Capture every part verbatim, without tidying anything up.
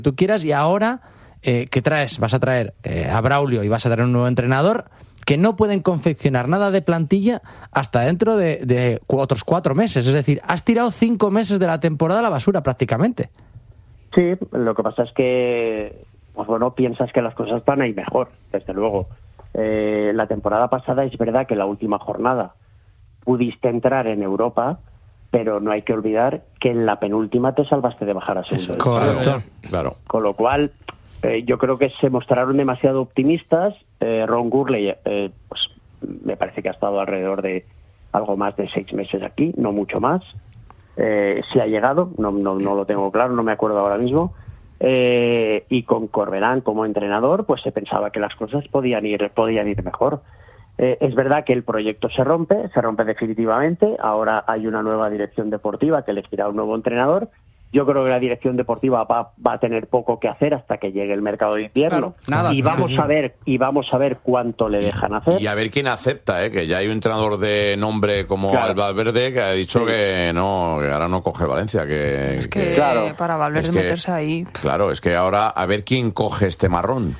tú quieras, y ahora, eh, ¿qué traes? Vas a traer eh, a Braulio y vas a traer un nuevo entrenador que no pueden confeccionar nada de plantilla hasta dentro de, de otros cuatro meses. Es decir, has tirado cinco meses de la temporada a la basura prácticamente. Sí, lo que pasa es que, pues bueno, piensas que las cosas van a ir mejor, desde luego. Eh, la temporada pasada es verdad que la última jornada pudiste entrar en Europa, pero no hay que olvidar que en la penúltima te salvaste de bajar a segundo. Correcto. Claro. Con lo cual, eh, yo creo que se mostraron demasiado optimistas. Eh, Ron Gurley, eh, pues me parece que ha estado alrededor de algo más de seis meses aquí, no mucho más. Eh, si ha llegado, no, no, no lo tengo claro, no me acuerdo ahora mismo. Eh, y con Corberán como entrenador, pues se pensaba que las cosas podían ir, podían ir mejor. Eh, es verdad que el proyecto se rompe, se rompe definitivamente. Ahora hay una nueva dirección deportiva que elegirá un nuevo entrenador. Yo creo que la dirección deportiva va, va a tener poco que hacer hasta que llegue el mercado de invierno. Claro, nada. Y vamos a ver, y vamos a ver cuánto le dejan hacer. Y a ver quién acepta, ¿eh? Que ya hay un entrenador de nombre como Claro. el Valverde que ha dicho Sí. que no, que ahora no coge Valencia, que, Es que Claro. para Valverde Es que- meterse ahí... claro, es que ahora a ver quién coge este marrón.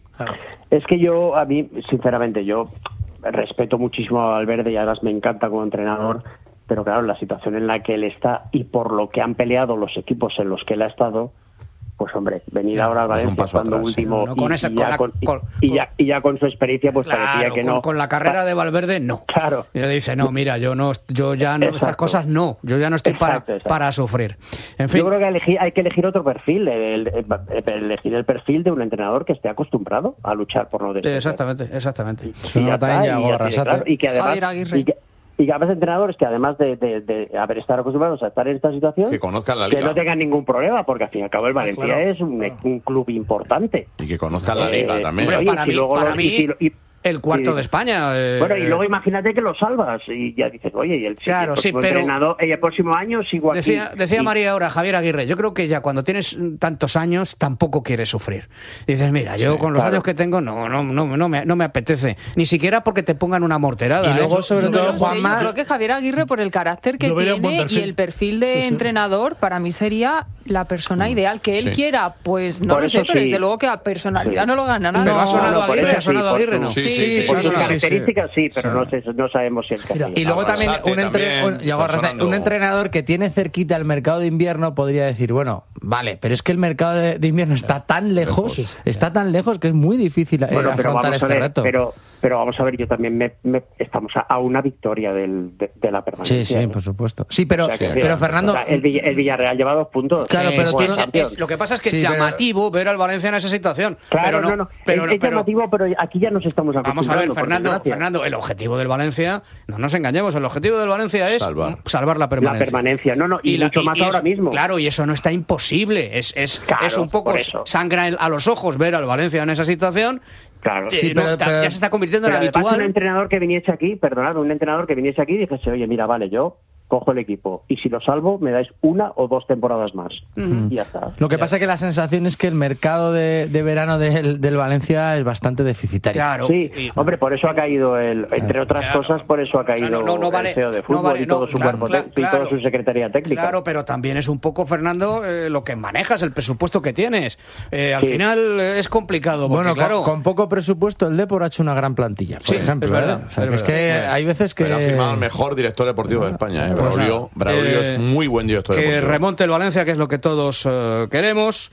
Es que yo, a mí, sinceramente, yo respeto muchísimo a Valverde y además me encanta como entrenador, pero claro, la situación en la que él está y por lo que han peleado los equipos en los que él ha estado, pues hombre, venir ahora al es un Valencia paso estando atrás, último sí. No, con y, esa- y con ya la- con, y- con- y ya, y ya con su experiencia pues parecía Claro, que con, no. con la carrera de Valverde, no. Claro. Y le dice, no, mira, yo no, yo ya no, estas Exacto. cosas no, yo ya no estoy Exacto, para, exacto. para sufrir. En fin, Yo creo que elegir- hay que elegir otro perfil, el, el- el- elegir el perfil de un entrenador que esté acostumbrado a luchar por no descender. exactamente, exactamente. Y ya Suena también está, Yago y ya tiene Arrasate. claro, y que además Javier Aguirre. y que, y que a veces entrenadores que además de, de, de haber estado acostumbrados a estar en esta situación, Que conozcan la que liga. no tengan ningún problema, porque al fin y al cabo el Valencia claro, es un, un club importante. Y que conozcan la Eh, liga también. Hombre, oye, para si mí, luego para lo- mí y si lo- y- el cuarto y- de España. eh, Bueno, y luego imagínate que lo salvas y ya dices, oye, y el, Claro, el sí, próximo pero- entrenador, y el próximo año sigo aquí. Decía, decía Y- María ahora, Javier Aguirre, yo creo que ya cuando tienes tantos años tampoco quieres sufrir. Dices, mira, yo Sí, con los claro. años que tengo no, no, no, no, me, no me apetece. Ni siquiera porque te pongan una morterada. Y ¿eh? luego, sobre Yo todo, no sé, Juanma... yo creo que Javier Aguirre, por el carácter que Yo vería un buen tiene perfil. y el perfil de Sí, sí. entrenador, para mí sería la persona ideal. Que él Sí. quiera, pues no Por lo eso sé, pero sí. desde luego que a personalidad Sí. no lo gana nada. Pero ha sonado no, por Aguirre, eso ha sonado sí, Aguirre, por- ¿no? Sí, sí, sí, Por sí, sus sí, sí. características sí, pero Sí. no, sé, no sabemos si es que Y luego también Arrasate un, entre- también un- Yago está Arrasate, sonando. un entrenador que tiene cerquita el mercado de invierno podría decir, bueno, vale, pero es que el mercado de, de invierno está tan lejos, está tan lejos que es muy difícil eh, Bueno, pero afrontar vamos a este ver, reto. pero, pero vamos a ver, yo también me, me- estamos a, a una victoria del, de, de la permanencia. Sí, sí, ¿eh? por supuesto. Sí, pero, O sea que, pero Fernando... o sea, el, Vill- el Villarreal lleva dos puntos. Claro, pero Eh, tú pues, no- Champions. Es- lo que pasa es que Sí, es pero- llamativo ver al Valencia en esa situación. Claro, pero no, no, no, pero, es, es pero- llamativo, pero aquí ya nos estamos Vamos a ver, acostumbrando, por Fernando, desgracia. Fernando, el objetivo del Valencia, no nos engañemos, el objetivo del Valencia es Salvar. salvar la permanencia. La permanencia, no, no, y, la- mucho más y es- ahora mismo. Claro, y eso no está imposible. Es, es, Claro, es un poco por eso. sangra a los ojos ver al Valencia en esa situación. Claro. Sí, Eh, no, pero- ta- pero- ya se está convirtiendo Pero en además un habitual. entrenador que viniese aquí, perdonad, un entrenador que viniese aquí y dijese, oye, mira, vale, yo cojo el equipo y si lo salvo me dais una o dos temporadas más. Y ya está. Lo que pasa es que la sensación es que el mercado de, de verano del, del Valencia es bastante deficitario. Claro. Sí, Y- hombre, por eso ha caído el, entre otras Claro. cosas, por eso ha O sea, caído no- no- no vale- el C E O de no fútbol vale, y todo no, su claro, cuerpo claro, te- y toda claro. su secretaría técnica. Claro, pero también es un poco, Fernando, eh, lo que manejas, el presupuesto que tienes. Eh, al Sí. final eh, es complicado. Porque, Bueno, claro, con, con poco presupuesto el Depor ha hecho una gran plantilla, por Sí, ejemplo. es verdad, ¿eh? O sea, es que es verdad. que hay veces que... Pero ha firmado el mejor director deportivo de España, ¿eh? Pues Braulio, nada. Braulio Eh, es muy buen director que deportivo. remonte el Valencia, que es lo que todos eh, queremos.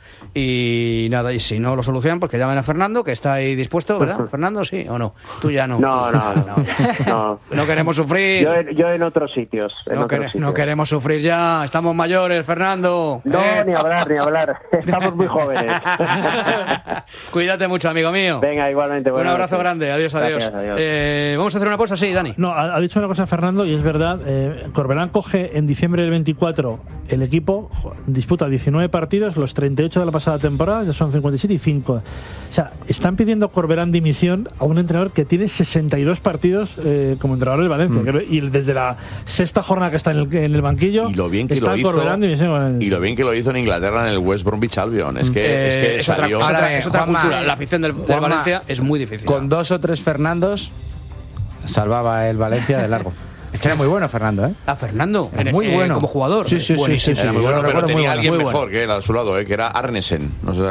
Y nada, y si no lo solucionan, pues que llamen a Fernando, que está ahí dispuesto, ¿verdad? Fernando, sí o no. Tú ya no. No, no, no. no. No queremos sufrir. Yo, en- yo en otros sitios. En No, otros quere- sitios. no queremos sufrir ya. Estamos mayores, Fernando. No, ¿eh? ni hablar, ni hablar. Estamos muy jóvenes. Cuídate mucho, amigo mío. Venga, igualmente. Un buenas abrazo noches. grande. Adiós, adiós. Gracias, adiós. Eh, vamos a hacer una pausa, sí, Dani. No, ha, ha dicho una cosa Fernando y es verdad. Eh, Corberán coge en diciembre del veinticuatro el equipo, jo, disputa diecinueve partidos, los treinta y ocho de la pasada temporada, ya son cincuenta y siete y cinco. O sea, están pidiendo Corberán dimisión a un entrenador que tiene sesenta y dos partidos eh, como entrenador del Valencia. Mm. que- y desde la sexta jornada que está en el, en el banquillo, Y lo bien que está lo hizo Corberán dimisión. y lo bien que lo hizo en Inglaterra en el West Bromwich Albion. Es que, Eh, es que es otra, salió... es otra- Ahora, es otra Juanma, cultura. La afición del, del Juanma, Valencia es muy difícil. Con dos o tres Fernandos salvaba el Valencia de largo. que era muy bueno Fernando, ¿eh? A Fernando, Era en- muy eh, bueno. como jugador. Sí, sí, sí, Buenísimo. sí, sí. Era muy yo bueno, lo pero recuerdo muy tenía bueno, alguien muy bueno. mejor que él a su lado, ¿eh? Que era Arnesen. No sé